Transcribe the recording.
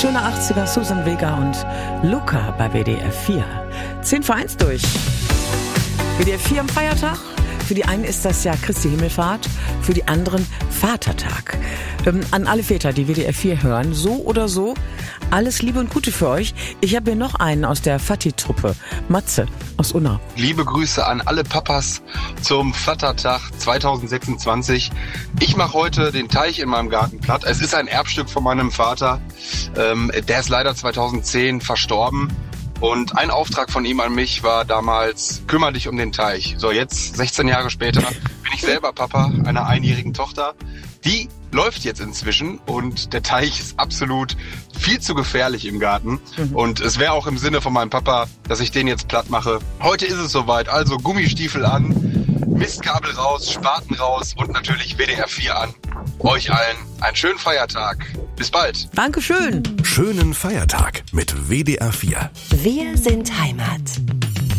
Schöne 80er, Susan Vega und Luca bei WDR 4. 10 vor 1 durch. WDR 4 am Feiertag. Für die einen ist das ja Christi Himmelfahrt, für die anderen Vatertag. An alle Väter, die WDR 4 hören, so oder so, alles Liebe und Gute für euch. Ich habe hier noch einen aus der Vati-Truppe, Matze aus Unna. Liebe Grüße an alle Papas zum Vatertag 2026. Ich mache heute den Teich in meinem Garten platt. Es ist ein Erbstück von meinem Vater. Der ist leider 2010 verstorben. Und ein Auftrag von ihm an mich war damals, kümmere dich um den Teich. So, jetzt, 16 Jahre später, bin ich selber Papa einer einjährigen Tochter. Die läuft jetzt inzwischen und der Teich ist absolut viel zu gefährlich im Garten. Und es wäre auch im Sinne von meinem Papa, dass ich den jetzt platt mache. Heute ist es soweit, also Gummistiefel an, Mistkabel raus, Spaten raus und natürlich WDR 4 an. Euch allen einen schönen Feiertag. Bis bald. Dankeschön. Schönen Feiertag mit WDR 4. Wir sind Heimat.